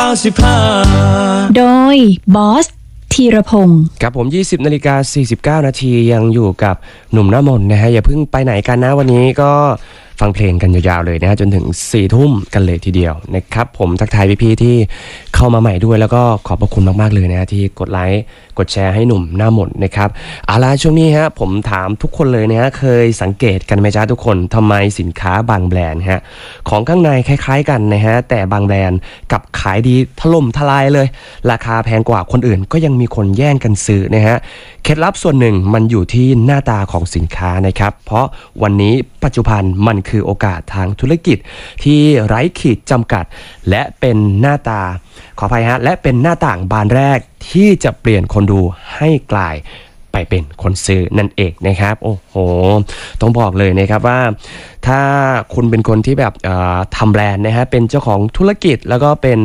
95 โดยบอสธีรพงศ์ครับผม20:49 นาทียังอยู่กับหนุ่มหน้ามนนะฮะอย่าเพิ่งไปไหนกันนะวันนี้ก็ฟังเพลงกันยาวๆเลยนะฮะจนถึง4 ทุ่มกันเลยทีเดียวนะครับผมทักทายพี่ๆที่เข้ามาใหม่ด้วยแล้วก็ขอบพระคุณมากๆเลยนะฮะที่กดไลค์กดแชร์ให้หนุ่มหน้ามนนะครับเอาล่ะช่วงนี้ฮะผมถามทุกคนเลยนะฮะเคยสังเกตกันไหมจ๊ะทุกคนทำไมสินค้าบางแบรนด์ฮะของข้างในคล้ายๆกันนะฮะแต่บางแบรนด์กับขายดีถล่มทลายเลยราคาแพงกว่าคนอื่นก็ยังมีคนแย่งกันซื้อนะฮะเคล็ดลับส่วนหนึ่งมันอยู่ที่หน้าตาของสินค้านะครับเพราะวันนี้ปัจจุบันมันคือโอกาสทางธุรกิจที่ไร้ขีดจำกัดและเป็นหน้าตาขออภัยฮะและเป็นหน้าต่างบานแรกที่จะเปลี่ยนคนดูให้กลายไปเป็นคนซื้อนั่นเองนะครับโอ้โหต้องบอกเลยนะครับว่าถ้าคุณเป็นคนที่แบบทำแบรนด์นะฮะเป็นเจ้าของธุรกิจแล้วก็เป็น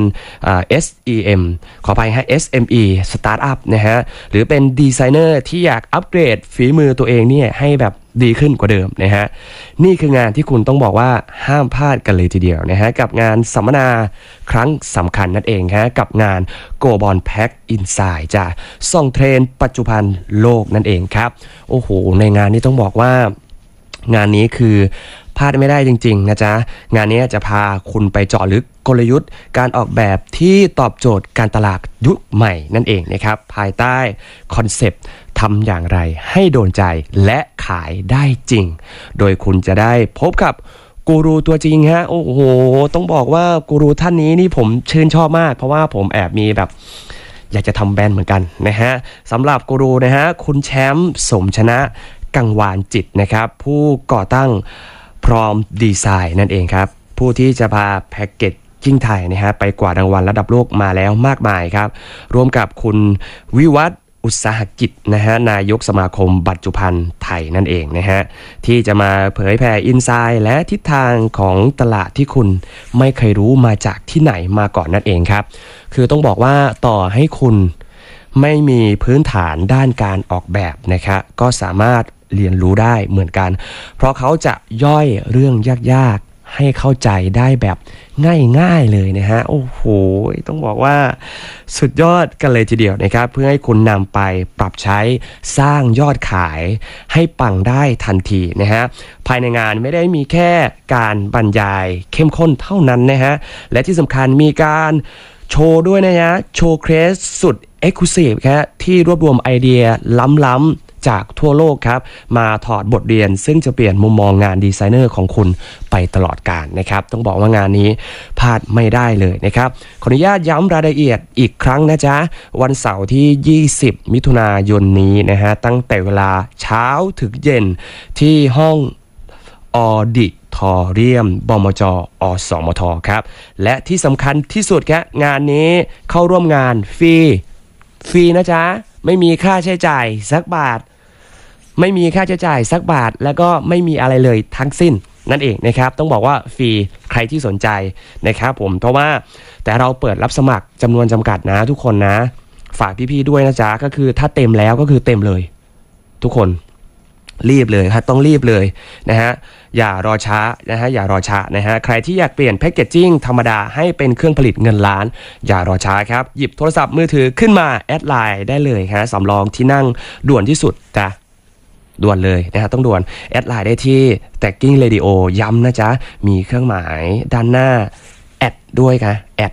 SEM ขออภัยฮะ SME Startup นะฮะหรือเป็นดีไซเนอร์ที่อยากอัปเกรดฝีมือตัวเองเนี่ยให้แบบดีขึ้นกว่าเดิมนะฮะนี่คืองานที่คุณต้องบอกว่าห้ามพลาดกันเลยทีเดียวนะฮะกับงานสัมมนาครั้งสำคัญนั่นเองฮะกับงาน Go Bond Pack Inside จากส่องเทรนด์ปัจจุบันโลกนั่นเองครับโอ้โหในงานนี้ต้องบอกว่างานนี้คือพลาดไม่ได้จริงๆนะจ๊ะงานนี้จะพาคุณไปเจาะลึกกลยุทธ์การออกแบบที่ตอบโจทย์การตลาดยุคใหม่นั่นเองนะครับภายใต้คอนเซปต์ทำอย่างไรให้โดนใจและขายได้จริงโดยคุณจะได้พบกับกูรูตัวจริงฮะโอ้โหต้องบอกว่ากูรูท่านนี้นี่ผมชื่นชอบมากเพราะว่าผมแอบมีแบบอยากจะทำแบรนด์เหมือนกันนะฮะสำหรับกูรูนะฮะคุณแชมป์สมชนะกังวานจิตนะครับผู้ก่อตั้งพร้อมดีไซน์นั่นเองครับผู้ที่จะพาแพ็กเกจจิ้งไทยนะฮะไปกวาดรางวัลระดับโลกมาแล้วมากมายครับร่วมกับคุณวิวัฒน์อุตสาหกิจนะฮะนายกสมาคมบัตรจุภัณฑ์ไทยนั่นเองนะฮะที่จะมาเผยแผ่อินไซด์และทิศทางของตลาดที่คุณไม่เคยรู้มาจากที่ไหนมาก่อนนั่นเองครับคือต้องบอกว่าต่อให้คุณไม่มีพื้นฐานด้านการออกแบบนะครับก็สามารถเรียนรู้ได้เหมือนกันเพราะเขาจะย่อยเรื่องยากๆให้เข้าใจได้แบบง่ายๆเลยนะฮะโอ้โหต้องบอกว่าสุดยอดกันเลยทีเดียวนะครับเพื่อให้คุณนำไปปรับใช้สร้างยอดขายให้ปังได้ทันทีนะฮะภายในงานไม่ได้มีแค่การบรรยายเข้มข้นเท่านั้นนะฮะและที่สำคัญมีการโชว์ด้วยนะฮะโชว์เคสสุดExclusive ครับที่รวบรวมไอเดียล้ำๆจากทั่วโลกครับมาถอดบทเรียนซึ่งจะเปลี่ยนมุมมองงานดีไซเนอร์ของคุณไปตลอดกาลนะครับต้องบอกว่างานนี้พลาดไม่ได้เลยนะครับขออนุญาตย้ำรายละเอียดอีกครั้งนะจ๊ะวันเสาร์ที่20มิถุนายนนี้นะฮะตั้งแต่เวลาเช้าถึงเย็นที่ห้องออดิทอเรียมบมจอสมทครับและที่สำคัญที่สุดครับงานนี้เข้าร่วมงานฟรีนะจ๊ะไม่มีค่าใช้จ่ายสักบาทไม่มีค่าใช้จ่ายสักบาทแล้วก็ไม่มีอะไรเลยทั้งสิ้นนั่นเองนะครับต้องบอกว่าฟรีใครที่สนใจนะครับผมเพราะว่าแต่เราเปิดรับสมัครจำนวนจำกัดนะทุกคนนะฝากพี่ๆด้วยนะจ๊ะก็คือถ้าเต็มแล้วก็คือเต็มเลยทุกคนรีบเลยครับต้องรีบเลยนะฮะอย่ารอช้านะฮะอย่ารอช้านะฮะใครที่อยากเปลี่ยนแพ็กเกจจิ้งธรรมดาให้เป็นเครื่องผลิตเงินล้านอย่ารอช้าครับหยิบโทรศัพท์มือถือขึ้นมาแอดไลน์ได้เลยฮะสำรองที่นั่งด่วนที่สุดจ้ะด่วนเลยนะฮะต้องด่วนแอดไลน์ได้ที่ Tagging Radio ย้ำนะจ๊ะมีเครื่องหมายด้านหน้าแอดด้วยครับแอด